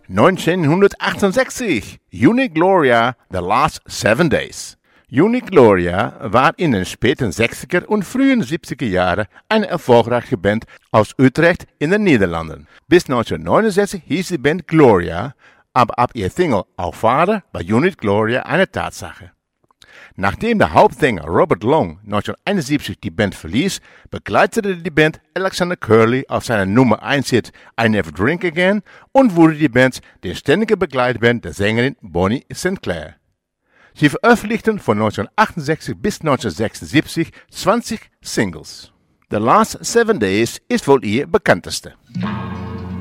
1968, Unique Gloria, The Last 7 Days. Unique Gloria war in den späten 60er und frühen 70er Jahren eine erfolgreiche Band aus Utrecht in den Niederlanden. Bis 1969 hieß die Band Gloria, aber ab ihr Single Our Father war Unique Gloria eine Tatsache. Nachdem der Hauptsänger Robert Long 1971 die Band verließ, begleitete die Band Alexander Curly auf seiner Nummer 1 Hit I Never Drink Again und wurde die Band die ständige Begleitband der Sängerin Bonnie Sinclair. Sie veröffentlichten von 1968 bis 1976 20 Singles. The Last 7 Days ist wohl ihr bekannteste.